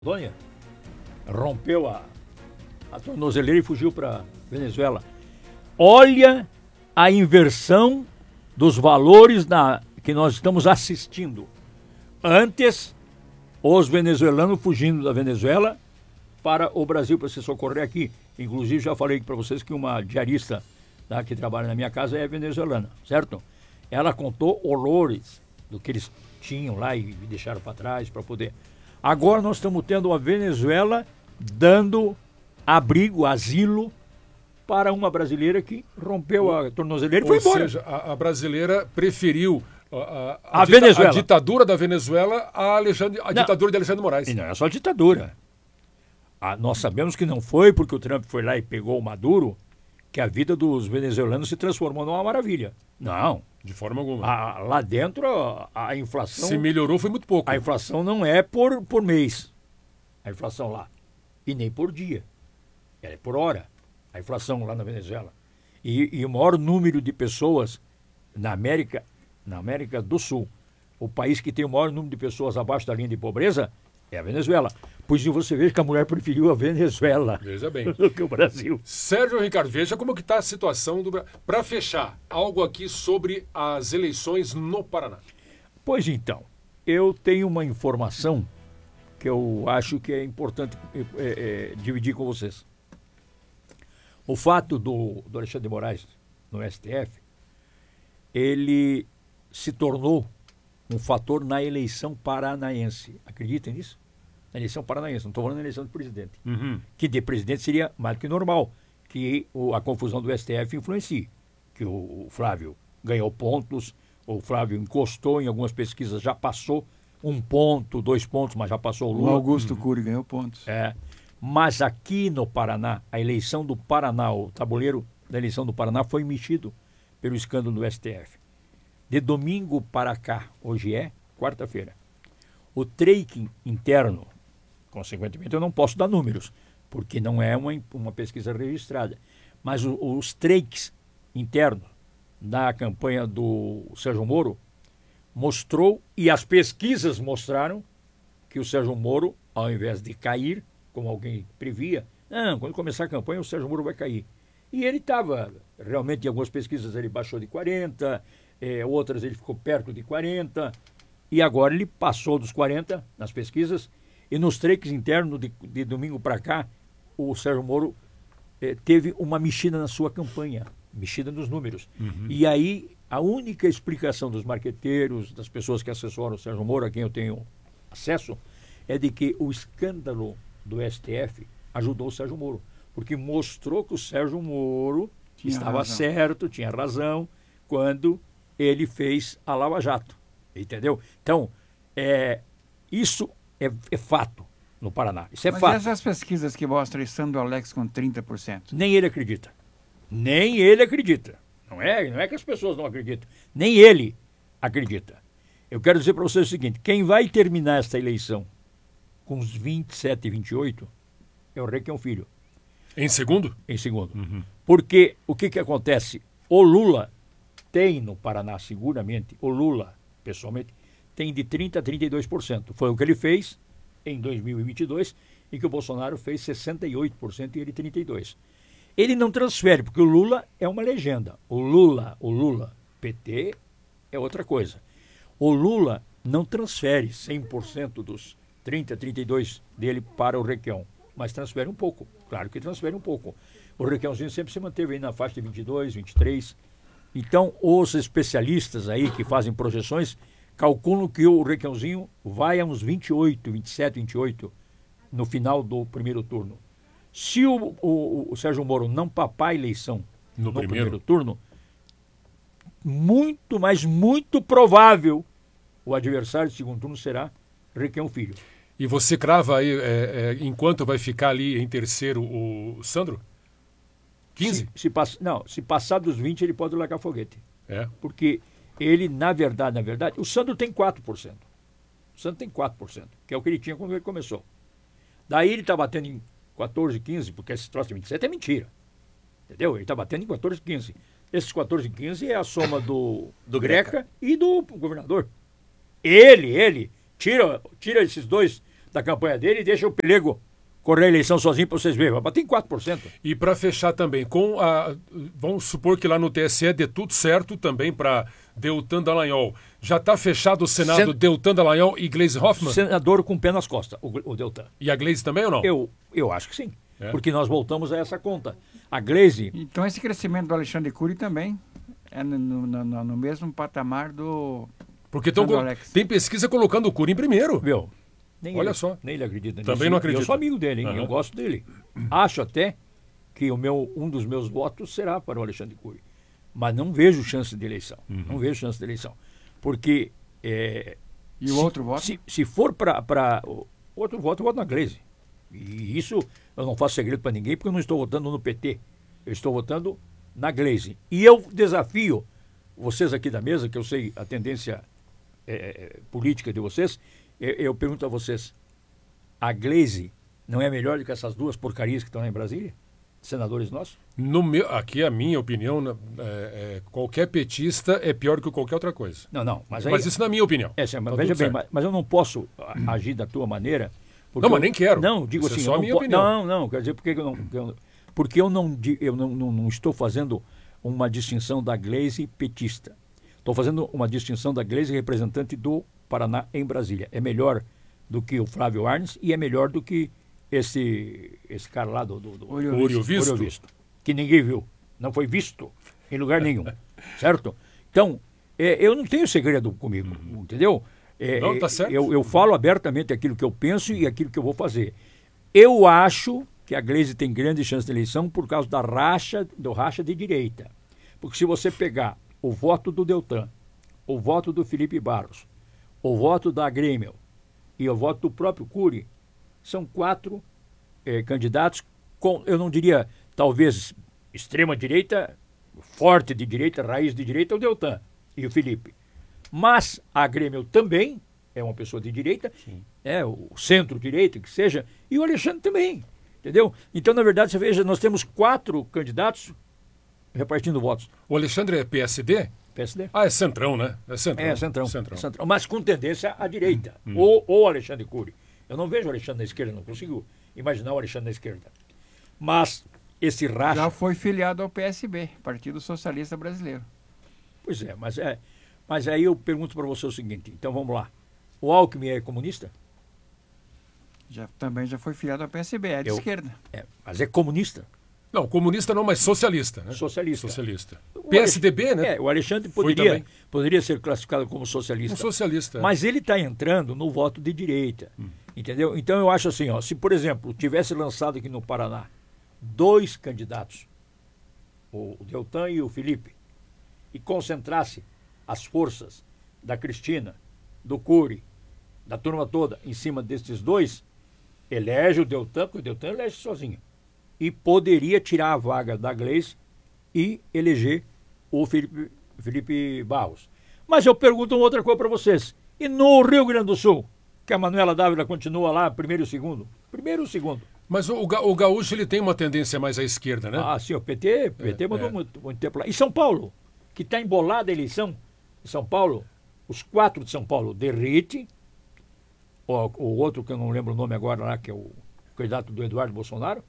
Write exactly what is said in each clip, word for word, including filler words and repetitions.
Rondônia, rompeu a, a tornozeleira e fugiu para Venezuela. Olha a inversão dos valores na, que nós estamos assistindo. Antes, os venezuelanos fugindo da Venezuela para o Brasil para se socorrer aqui. Inclusive, já falei para vocês que uma diarista tá, que trabalha na minha casa é venezuelana, certo? Ela contou horrores do que eles tinham lá e deixaram para trás para poder... Agora nós estamos tendo a Venezuela dando abrigo, asilo para uma brasileira que rompeu a tornozeleira e foi embora. Ou seja, a, a brasileira preferiu a, a, a, a, Venezuela. a ditadura da Venezuela à Alexandre, a ditadura de Alexandre de Moraes. E não é só ditadura. Ah, nós sabemos que não foi porque o Trump foi lá e pegou o Maduro que a vida dos venezuelanos se transformou numa maravilha. Não. De forma alguma. A, lá dentro, a, a inflação... Se melhorou foi muito pouco. A inflação não é por, por mês, a inflação lá. E nem por dia. É por hora, a inflação lá na Venezuela. E, e o maior número de pessoas na América, na América do Sul, o país que tem o maior número de pessoas abaixo da linha de pobreza é a Venezuela. Pois você veja que a mulher preferiu a Venezuela veja bem. do que o Brasil. Sérgio Ricardo, veja como que está a situação do Brasil. Para fechar, algo aqui sobre as eleições no Paraná. Pois então, eu tenho uma informação que eu acho que é importante é, é, dividir com vocês. O fato do, do Alexandre de Moraes no S T F, ele se tornou um fator na eleição paranaense. Acreditem nisso? Na eleição paranaense, não estou falando na eleição de presidente. Uhum. Que de presidente seria mais do que normal, que o, a confusão do S T F influencie. Que o, o Flávio ganhou pontos, o Flávio encostou em algumas pesquisas, já passou um ponto, dois pontos, mas já passou o Lula. O Augusto Cury ganhou pontos. É. Mas aqui no Paraná, a eleição do Paraná, o tabuleiro da eleição do Paraná foi mexido pelo escândalo do S T F. De domingo para cá, hoje é quarta-feira, o tracking interno, consequentemente eu não posso dar números, porque não é uma, uma pesquisa registrada, mas o, os tracks internos da campanha do Sérgio Moro mostrou, e as pesquisas mostraram, que o Sérgio Moro, ao invés de cair, como alguém previa, não, quando começar a campanha o Sérgio Moro vai cair. E ele estava, realmente em algumas pesquisas ele baixou de quarenta, eh, outras ele ficou perto de quarenta, e agora ele passou dos quarenta nas pesquisas, e nos tracks internos de, de domingo para cá, o Sérgio Moro eh, teve uma mexida na sua campanha, mexida nos números. Uhum. E aí, a única explicação dos marqueteiros, das pessoas que assessoram o Sérgio Moro, a quem eu tenho acesso, é de que o escândalo do S T F ajudou o Sérgio Moro, porque mostrou que o Sérgio Moro tinha estava razão. certo, tinha razão, quando ele fez a Lava Jato. Entendeu? Então, é, isso é, é fato no Paraná. Isso é Mas fato. essas pesquisas que mostram Sandro Alex com trinta por cento? Nem ele acredita. Nem ele acredita. Não é, não é que as pessoas não acreditam. Nem ele acredita. Eu quero dizer para vocês o seguinte, quem vai terminar esta eleição com uns vinte e sete, vinte e oito é o Requião Filho. Em segundo? Em segundo. Uhum. Porque o que, que acontece? O Lula tem no Paraná, seguramente, o Lula, pessoalmente, tem de trinta a trinta e dois por cento. Foi o que ele fez em dois mil e vinte e dois e que o Bolsonaro fez sessenta e oito por cento e ele trinta e dois por cento. Ele não transfere, porque o Lula é uma legenda. O Lula, o Lula, P T é outra coisa. O Lula não transfere cem por cento dos trinta, trinta e dois dele para o Requião, mas transfere um pouco. Claro que transfere um pouco. O Requiãozinho sempre se manteve aí na faixa de vinte e dois, vinte e três. Então, os especialistas aí que fazem projeções calculam que o Requiãozinho vai a uns vinte e oito, vinte e sete, vinte e oito no final do primeiro turno. Se o, o, o Sérgio Moro não papar a eleição no, no primeiro. primeiro turno, muito, mas muito provável o adversário de segundo turno será Requião Filho. E você crava aí, é, é, enquanto vai ficar ali em terceiro o Sandro? quinze? Se, se pass... Não, se passar dos vinte ele pode largar foguete. É. Porque ele, na verdade, na verdade, o Sandro tem quatro por cento. O Sandro tem quatro por cento, que é o que ele tinha quando ele começou. Daí ele está batendo em quatorze, quinze, porque esse troço de vinte e sete é mentira. Entendeu? Ele está batendo em quatorze, quinze. Esses quatorze, quinze é a soma do, do Greca e do governador. Ele, ele, tira, tira esses dois da campanha dele e deixa o Pelego correr a eleição sozinho para vocês verem. Vai bater em quatro por cento. E para fechar também, com a, vamos supor que lá no T S E dê tudo certo também para Deltan Dallagnol. Já está fechado o Senado Sen... Deltan Dallagnol e Gleisi Hoffmann? Senador com pé nas costas, o, o Deltan. E a Gleisi também ou não? Eu, eu acho que sim. É. Porque nós voltamos a essa conta. A Gleisi... Então esse crescimento do Alexandre Cury também é no, no, no, no mesmo patamar do... Porque tão, tem pesquisa colocando o Cury em primeiro. Meu... Nem Olha ele, só. Nem ele acredita nisso. Também não acredita. Eu sou amigo dele, hein? Uhum. Eu gosto dele. Acho até que o meu, um dos meus votos será para o Alexandre Cury. Mas não vejo chance de eleição. Uhum. Não vejo chance de eleição. Porque... É, e o se, outro voto? Se, se for para... O outro voto, eu voto na Gleisi. E isso eu não faço segredo para ninguém, porque eu não estou votando no P T. Eu estou votando na Gleisi. E eu desafio vocês aqui da mesa, que eu sei a tendência é, política de vocês... Eu pergunto a vocês, a Gleisi não é melhor do que essas duas porcarias que estão lá em Brasília? Senadores nossos? No meu, aqui a minha opinião, é, é, qualquer petista é pior do que qualquer outra coisa. Não, não. Mas, aí, mas isso na minha opinião. É, mas, tá veja bem, mas, mas eu não posso agir da tua maneira. Não, mas eu, nem quero. Não, digo isso assim... é só a minha po- opinião. Não, não, quer dizer, porque eu não... Eu, porque eu, não, eu não, não, não estou fazendo uma distinção da Gleisi petista. Estou fazendo uma distinção da Gleisi representante do Paraná em Brasília. É melhor do que o Flávio Arnes e é melhor do que esse, esse cara lá do, do, do Ouro Visto. Visto, que ninguém viu. Não foi visto em lugar nenhum. Certo? Então, é, eu não tenho segredo comigo, uhum. entendeu? É, não, tá certo. Eu, eu falo abertamente aquilo que eu penso e aquilo que eu vou fazer. Eu acho que a Gleisi tem grande chance de eleição por causa da racha, do racha de direita. Porque se você pegar o voto do Deltan, o voto do Felipe Barros, o voto da Grêmio e o voto do próprio Cury, são quatro eh, candidatos com, eu não diria, talvez, extrema-direita, forte de direita, raiz de direita, o Deltan e o Felipe. Mas a Grêmio também é uma pessoa de direita, é o centro-direita, que seja, e o Alexandre também, entendeu? Então, na verdade, você veja, nós temos quatro candidatos repartindo votos. O Alexandre é P S D? P S D. Ah, é centrão, né? É centrão. É, centrão. centrão. centrão. Mas com tendência à direita. Hum. Ou, ou Alexandre Cury. Eu não vejo o Alexandre na esquerda, não consigo imaginar o Alexandre na esquerda. Mas esse racha... Já foi filiado ao P S B, Partido Socialista Brasileiro. Pois é, mas, é, mas aí eu pergunto para você o seguinte, então vamos lá. O Alckmin é comunista? Já, também já foi filiado ao P S B, é de eu, esquerda. É, mas é comunista? Não, comunista não, mas socialista, né? Socialista. Socialista. P S D B, né? É, o Alexandre poderia, poderia ser classificado como socialista. Um socialista. É. Mas ele está entrando no voto de direita. Hum. Entendeu? Então eu acho assim, ó, se por exemplo tivesse lançado aqui no Paraná dois candidatos, o Deltan e o Felipe, e concentrasse as forças da Cristina, do Cury, da turma toda em cima desses dois, elege o Deltan, porque o Deltan elege sozinho. E poderia tirar a vaga da Gleisi e eleger o Felipe, Felipe Barros. Mas eu pergunto uma outra coisa para vocês. E no Rio Grande do Sul, que a Manuela Dávila continua lá, primeiro e segundo? Primeiro e segundo. Mas o, o gaúcho ele tem uma tendência mais à esquerda, né? Ah, sim, o P T, o P T é, mandou é. Muito, muito tempo lá. E São Paulo, que está embolada a eleição em São Paulo, os quatro de São Paulo, Derrite, o, o outro que eu não lembro o nome agora lá, que é o candidato do Eduardo Bolsonaro,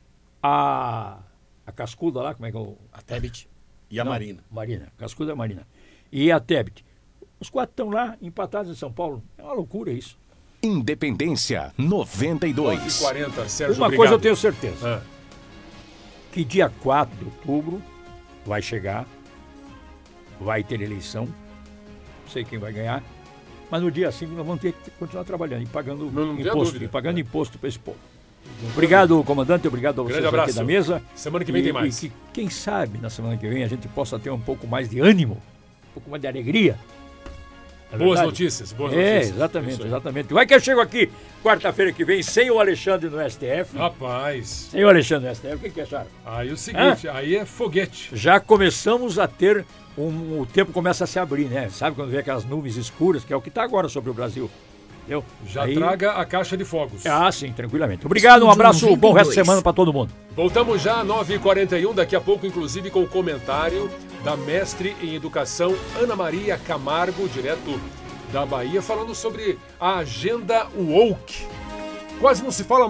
a, a Cascuda lá, como é que é o... A Tebet e a Não, Marina. Marina, Cascuda e a Marina. E a Tebet. Os quatro estão lá, empatados em São Paulo. É uma loucura isso. Independência noventa e dois. nove e quarenta, Sérgio, Uma obrigado. coisa eu tenho certeza. Ah. Que dia quatro de outubro vai chegar, vai ter eleição, não sei quem vai ganhar, mas no dia cinco nós vamos ter que continuar trabalhando e pagando não, não imposto, e pagando é. imposto para esse povo. Obrigado, comandante, obrigado a vocês aqui da mesa. Semana que vem e, tem mais. E que, quem sabe, na semana que vem a gente possa ter um pouco mais de ânimo, um pouco mais de alegria. É boas verdade? notícias, boas é, notícias. Exatamente, exatamente. Vai que eu chego aqui quarta-feira que vem sem o Alexandre no S T F. Rapaz. Sem o Alexandre no S T F, o que, que acharam? Aí é o seguinte, Hã? aí é foguete. Já começamos a ter, um, o tempo começa a se abrir, né? Sabe quando vem aquelas nuvens escuras, que é o que está agora sobre o Brasil. Entendeu? Já Aí... traga a caixa de fogos. Ah, sim, tranquilamente. Obrigado, um abraço, bom resto de semana para todo mundo. Voltamos já às nove e quarenta e um, daqui a pouco, inclusive, com o comentário da mestre em educação Ana Maria Camargo, direto da Bahia, falando sobre a agenda woke. quase não se fala